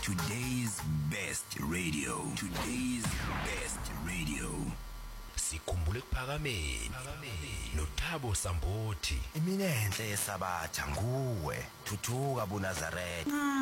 Today's best radio. Today's best radio. Sikhumbule kuphakameni. Nothabo Sambothi. Iminenhle yesabatha nguwe. Thuthuka buNazaretha.